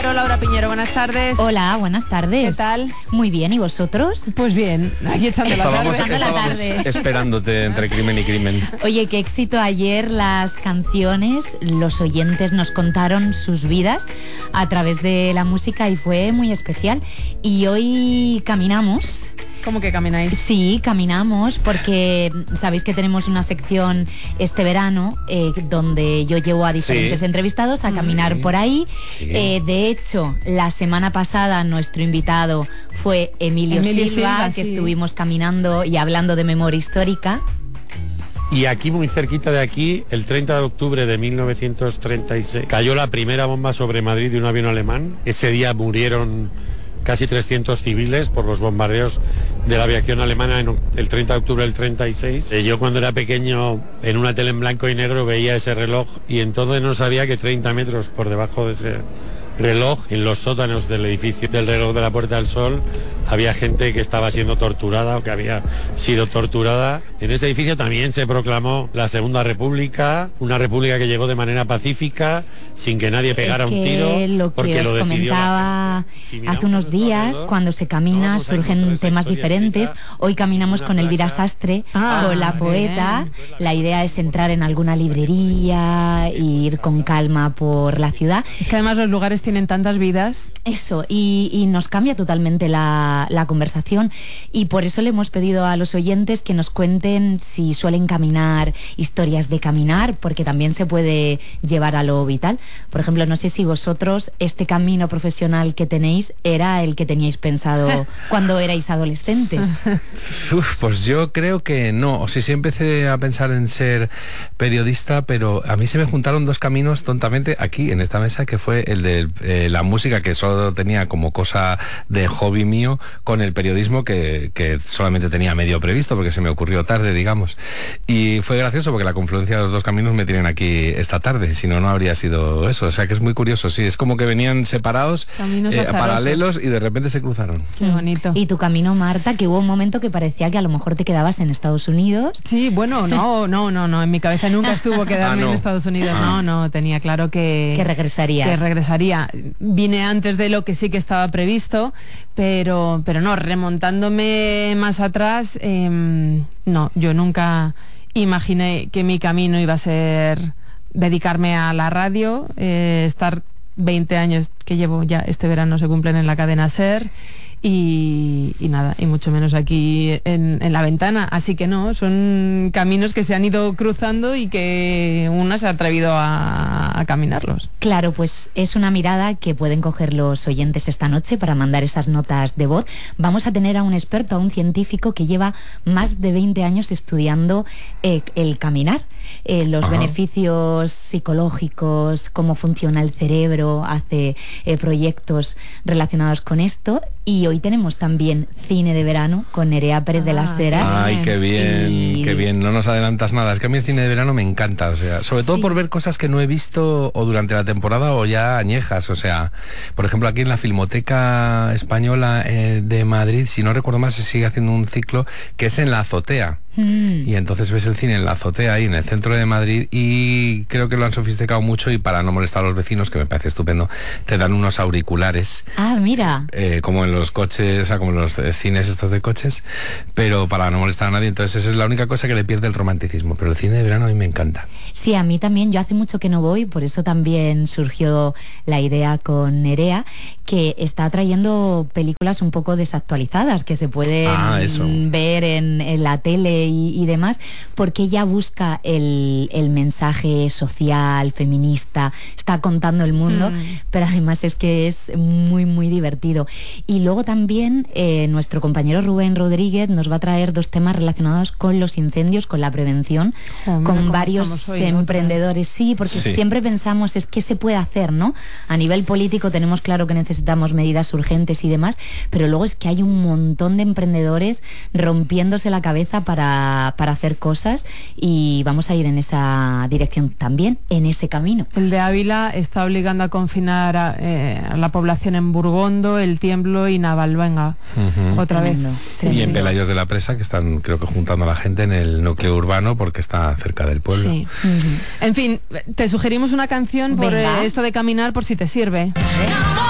Charo, Laura Piñero, buenas tardes. Hola, buenas tardes. ¿Qué tal? Muy bien, ¿y vosotros? Pues bien, aquí echando la tarde. Esperándote entre crimen y crimen. Oye, qué éxito ayer las canciones, los oyentes nos contaron sus vidas a través de la música y fue muy especial. Y hoy caminamos. ¿Cómo que camináis? Sí, caminamos porque sabéis que tenemos una sección este verano donde yo llevo a diferentes entrevistados a caminar por ahí. Sí. De hecho, la semana pasada nuestro invitado fue Emilio Silva, que estuvimos caminando y hablando de memoria histórica. Y aquí, muy cerquita de aquí, el 30 de octubre de 1936, cayó la primera bomba sobre Madrid de un avión alemán. Ese día murieron casi 300 civiles por los bombardeos de la aviación alemana el 30 de octubre del 36. Yo cuando era pequeño, en una tele en blanco y negro, veía ese reloj y entonces no sabía que 30 metros por debajo de ese reloj, en los sótanos del edificio del reloj de la Puerta del Sol, había gente que estaba siendo torturada o que había sido torturada. En ese edificio también se proclamó la Segunda República, una república que llegó de manera pacífica, sin que nadie pegara un tiro, lo porque que lo os decidió comentaba hace unos días, cuando se camina surgen temas diferentes. Hoy caminamos con Elvira Sastre, con la poeta. La idea es entrar en alguna librería e ir con calma por la ciudad. Es que además los lugares tienen tantas vidas. Eso, y nos cambia totalmente la conversación, y por eso le hemos pedido a los oyentes que nos cuenten si suelen caminar, historias de caminar, porque también se puede llevar a lo vital. Por ejemplo, no sé si vosotros este camino profesional que tenéis era el que teníais pensado cuando erais adolescentes. Pues yo creo que no. O sea, sí empecé a pensar en ser periodista, pero a mí se me juntaron dos caminos tontamente aquí en esta mesa, que fue el de la música, que solo tenía como cosa de hobby mío, con el periodismo que solamente tenía medio previsto porque se me ocurrió tarde, digamos. Y fue gracioso porque la confluencia de los dos caminos me tienen aquí esta tarde, si no, no habría sido eso. O sea que es muy curioso, sí, es como que venían separados, paralelos, y de repente se cruzaron. Qué bonito. Y tu camino, Marta, que hubo un momento que parecía que a lo mejor te quedabas en Estados Unidos. Sí, bueno, no, en mi cabeza nunca estuvo quedarme en Estados Unidos. No, tenía claro que regresarías. Que regresaría. Vine antes de lo que sí que estaba previsto, pero no, remontándome más atrás, no, yo nunca imaginé que mi camino iba a ser dedicarme a la radio, estar 20 años que llevo ya, este verano se cumplen en la cadena SER, y nada, y mucho menos aquí en la ventana. Así que no, son caminos que se han ido cruzando y que una se ha atrevido a caminarlos. Claro, pues es una mirada que pueden coger los oyentes esta noche para mandar esas notas de voz. Vamos a tener a un experto, a un científico que lleva más de 20 años estudiando el caminar, los beneficios psicológicos, cómo funciona el cerebro, hace proyectos relacionados con esto. Y hoy tenemos también cine de verano con Nerea Pérez de las Heras. Ay, qué bien, qué bien. No nos adelantas nada. Es que a mí el cine de verano me encanta, o sea, sobre todo por ver cosas que no he visto o durante la temporada o ya añejas. O sea, por ejemplo, aquí en la Filmoteca Española de Madrid, si no recuerdo mal, se sigue haciendo un ciclo que es en la azotea. Y entonces ves el cine en la azotea ahí en el centro de Madrid, y creo que lo han sofisticado mucho, y para no molestar a los vecinos, que me parece estupendo, te dan unos auriculares. Mira. Como en los coches, o sea, como en los cines estos de coches, pero para no molestar a nadie. Entonces esa es la única cosa que le pierde el romanticismo, pero el cine de verano a mí me encanta. Sí, a mí también. Yo hace mucho que no voy, por eso también surgió la idea con Nerea, que está trayendo películas un poco desactualizadas, que se pueden ver en la tele y demás, porque ella busca el mensaje social, feminista, está contando el mundo, pero además es que es muy, muy divertido. Y luego también nuestro compañero Rubén Rodríguez nos va a traer dos temas relacionados con los incendios, con la prevención, con varios emprendedores. Sí, porque siempre pensamos, es que se puede hacer, ¿no? A nivel político tenemos claro que necesitamos medidas urgentes y demás, pero luego es que hay un montón de emprendedores rompiéndose la cabeza para hacer cosas, y vamos a ir en esa dirección también, en ese camino. El de Ávila está obligando a confinar a la población en Burgondo, El Tiemblo y Navalvenga, otra vez. Y en Pelayos de la Presa, que están, creo que, juntando a la gente en el núcleo urbano porque está cerca del pueblo. Sí. En fin, te sugerimos una canción por esto de caminar, por si te sirve.